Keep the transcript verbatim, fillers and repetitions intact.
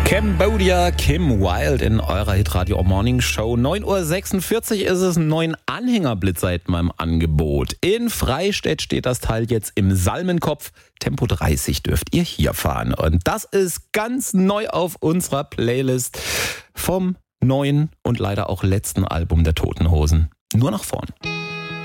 Cambodia, Kim Wilde in eurer Hitradio Morning Show. neun Uhr sechsundvierzig ist es, einen neuen Anhängerblitz seit meinem Angebot. In Freistädt steht das Teil jetzt im Salmenkopf. Tempo dreißig dürft ihr hier fahren. Und das ist ganz neu auf unserer Playlist vom neuen und leider auch letzten Album der Toten Hosen. Nur nach vorn.